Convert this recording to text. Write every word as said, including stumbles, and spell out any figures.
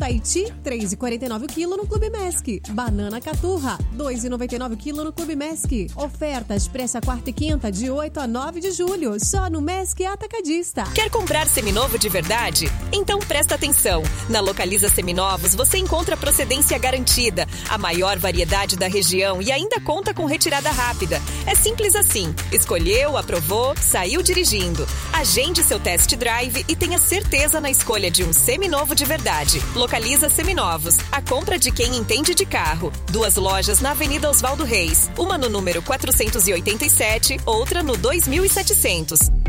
Taiti, três reais e quarenta e nove o quilo no Clube Mesc. Banana Caturra, dois reais e noventa e nove o quilo no Clube Mesc. Ofertas para essa quarta e quinta, de oito a nove de julho, só no Mesc Atacadista. Quer comprar seminovo de verdade? Então presta atenção. Na Localiza Seminovos você encontra procedência garantida, a maior variedade da região e ainda conta com retirada rápida. É simples assim. Escolheu, aprovou, saiu dirigindo. Agende seu test drive e tenha certeza na escolha de um seminovo de verdade. Localiza Seminovos, a compra de quem entende de carro. Duas lojas na Avenida Oswaldo Reis, uma no número quatrocentos e oitenta e sete, outra no dois mil e setecentos.